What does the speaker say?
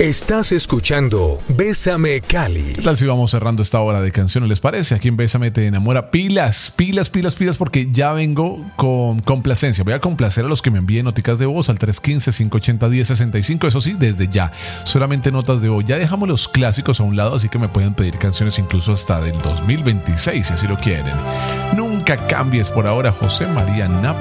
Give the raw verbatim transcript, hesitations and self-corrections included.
Estás escuchando Bésame Cali. ¿Qué tal si vamos cerrando esta hora de canciones? ¿Les parece? Aquí en Bésame te enamora. Pilas, pilas, pilas, pilas, porque ya vengo con complacencia. Voy a complacer a los que me envíen noticas de voz al tres uno cinco, cinco ocho cero, uno cero seis cinco. Eso sí, desde ya. Solamente notas de voz. Ya dejamos los clásicos a un lado, así que me pueden pedir canciones incluso hasta del dos mil veintiséis, si así lo quieren. Nunca cambies por ahora, José María Napa.